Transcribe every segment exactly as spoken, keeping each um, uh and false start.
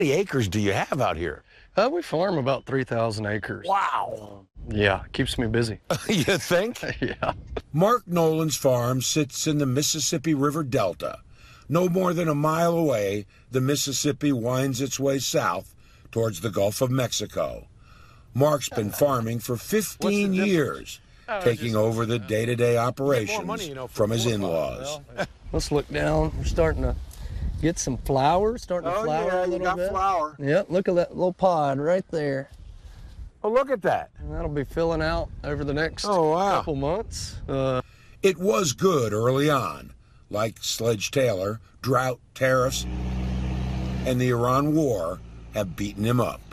many acres do you have out here? Uh, we farm about three thousand acres. Wow. Yeah, keeps me busy. You think? Yeah. Mark Nolan's farm sits in the Mississippi River Delta. No more than a mile away, the Mississippi winds its way south towards the Gulf of Mexico. Mark's been farming for fifteen years, taking over the day-to-day operations money, you know, from his four in-laws. Well, let's look down. We're starting to get some flowers, starting to Oh, flower yeah, a you little got bit. flower. Yep, look at that little pod right there. Oh, look at that. And that'll be filling out over the next Oh, wow. couple months. Uh, It was good early on, like Sledge Taylor, drought, tariffs, and the Iran war have beaten him up.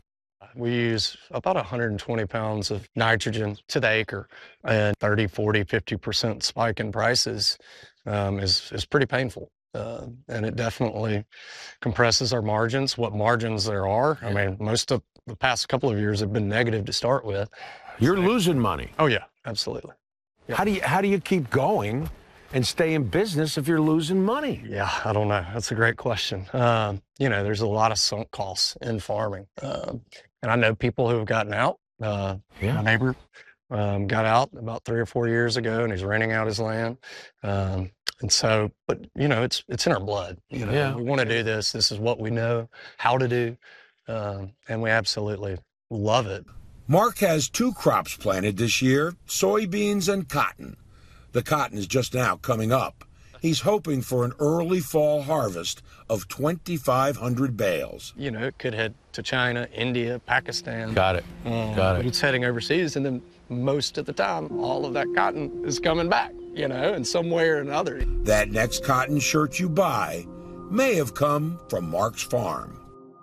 We use about one hundred twenty pounds of nitrogen to the acre, and thirty, forty, fifty percent spike in prices um, is, is pretty painful. Uh, and it definitely compresses our margins, what margins there are. I mean, most of the past couple of years have been negative to start with. You're losing money. Oh, yeah, absolutely. Yeah. How do you how do you keep going and stay in business if you're losing money? Yeah, I don't know. That's a great question. Um, you know, there's a lot of sunk costs in farming. Um, and I know people who have gotten out. Uh, Yeah. My neighbor um, got out about three or four years ago, and he's renting out his land. Um, and so, but, you know, it's it's in our blood. You know, Yeah. we want to do this. This is what we know how to do. Um, and we absolutely love it. Mark has two crops planted this year, soybeans and cotton. The cotton is just now coming up. He's hoping for an early fall harvest of twenty-five hundred bales. You know, it could head to China, India, Pakistan. Got it. Um, Got but it. it's heading overseas, and then most of the time, all of that cotton is coming back, you know, in some way or another. That next cotton shirt you buy may have come from Mark's farm.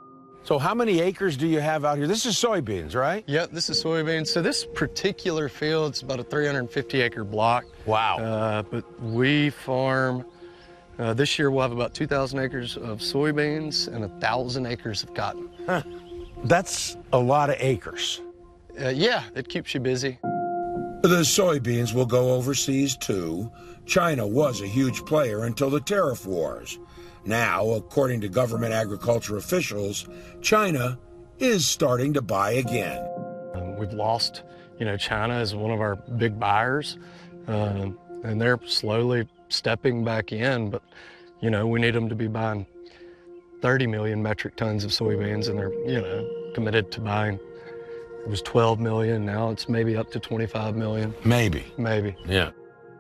So how many acres do you have out here? This is soybeans, right? Yeah, this is soybeans. So this particular field, it's about a three hundred fifty acre block. Wow. Uh, but we farm, uh, this year we'll have about two thousand acres of soybeans and one thousand acres of cotton. Huh. That's a lot of acres. Uh, yeah, it keeps you busy. The soybeans will go overseas too. China was a huge player until the tariff wars. Now, according to government agriculture officials, China is starting to buy again. Um, we've lost, you know, China is one of our big buyers, um, and they're slowly stepping back in, but, you know, we need them to be buying thirty million metric tons of soybeans, and they're, you know, committed to buying, it was twelve million, now it's maybe up to twenty-five million. Maybe. Maybe. Yeah.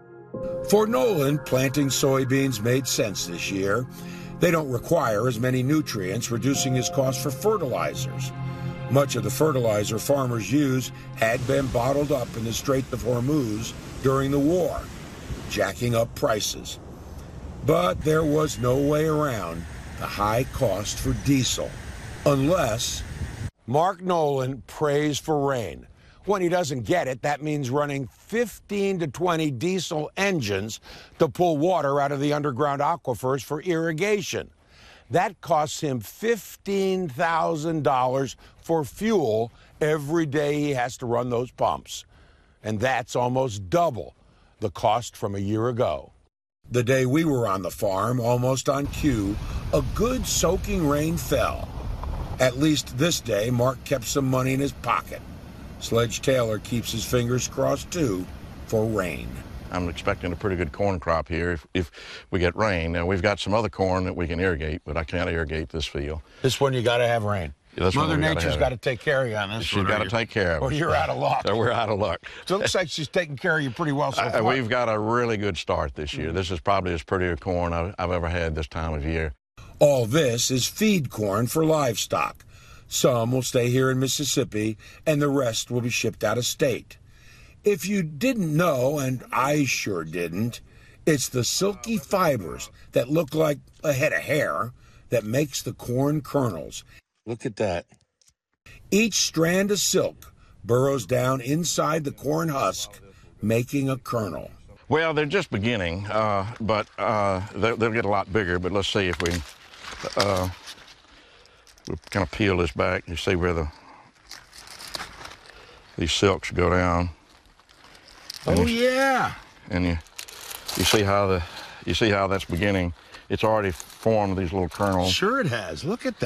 For Nolan, planting soybeans made sense this year. They don't require as many nutrients, reducing his cost for fertilizers. Much of the fertilizer farmers use had been bottled up in the Strait of Hormuz during the war, jacking up prices. But there was no way around the high cost for diesel, unless... Mark Nolan prays for rain. When he doesn't get it, that means running fifteen to twenty diesel engines to pull water out of the underground aquifers for irrigation. That costs him fifteen thousand dollars for fuel every day he has to run those pumps. And that's almost double the cost from a year ago. The day we were on the farm, almost on cue, a good soaking rain fell. At least this day, Mark kept some money in his pocket. Sledge Taylor keeps his fingers crossed, too, for rain. I'm expecting a pretty good corn crop here if, if we get rain. Now, we've got some other corn that we can irrigate, but I can't irrigate this field. This one you got to have rain. Yeah, this one Mother we gotta Nature's have got it. to take care of you on this. She's one, or got to you're- take care of Or us. you're out of luck. So we're out of luck. So it looks like she's taking care of you pretty well so Uh, far. we've got a really good start this year. This is probably as pretty a corn I've, I've ever had this time of year. All this is feed corn for livestock. Some will stay here in Mississippi, and the rest will be shipped out of state. If you didn't know, and I sure didn't, it's the silky fibers that look like a head of hair that makes the corn kernels. Look at that. Each strand of silk burrows down inside the corn husk, making a kernel. Well, they're just beginning, uh, but uh, they'll, they'll get a lot bigger. But let's see if we uh, we'll kind of peel this back. You see where the these silks go down. Oh, yeah. And you you see how the you see how that's beginning. It's already formed these little kernels. Sure it has. Look at that.